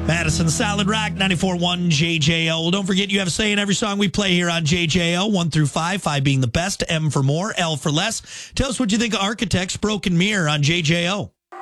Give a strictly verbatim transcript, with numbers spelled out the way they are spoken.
Madison Solid Rock, ninety-four point one J J O. Well, don't forget you have a say in every song we play here on J J O, one through five, five being the best, M for more, L for less. Tell us what you think of Architects' Broken Mirror on J J O.